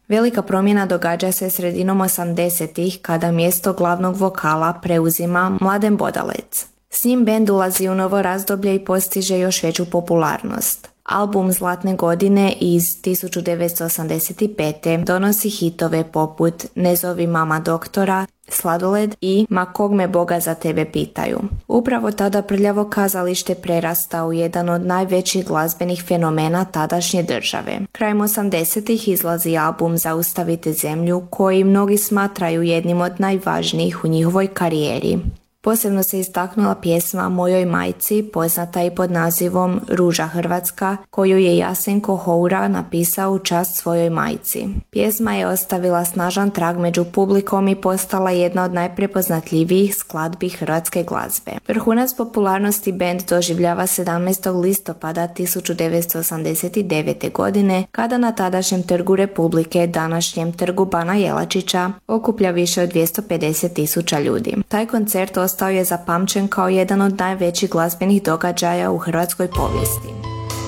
Velika promjena događa se sredinom 80-ih kada mjesto glavnog vokala preuzima Mladen Bodalec. S njim bend ulazi u novo razdoblje i postiže još veću popularnost. Album Zlatne godine iz 1985. donosi hitove poput Ne zovi mama doktora, Sladoled i Ma kog me Boga za tebe pitaju. Upravo tada Prljavo kazalište prerasta u jedan od najvećih glazbenih fenomena tadašnje države. Krajem 80-ih izlazi album Zaustavite zemlju, koji mnogi smatraju jednim od najvažnijih u njihovoj karijeri. Posebno se istaknula pjesma Mojoj majci, poznata i pod nazivom Ruža Hrvatska, koju je Jasenko Houra napisao u čast svojoj majci. Pjesma je ostavila snažan trag među publikom i postala jedna od najprepoznatljivijih skladbi hrvatske glazbe. Vrhunac popularnosti bend doživljava 17. listopada 1989. godine, kada na tadašnjem Trgu Republike, današnjem Trgu Bana Jelačića, okuplja više od 250.000 ljudi. Taj koncert ostao je zapamćen kao jedan od najvećih glazbenih događaja u hrvatskoj povijesti.